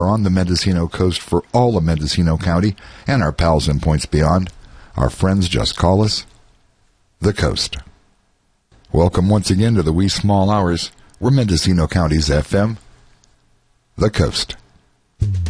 on the Mendocino coast for all of Mendocino County and our pals in points beyond. Our friends just call us the Coast. Welcome once again to the wee small hours. We're Mendocino County's FM, the Coast.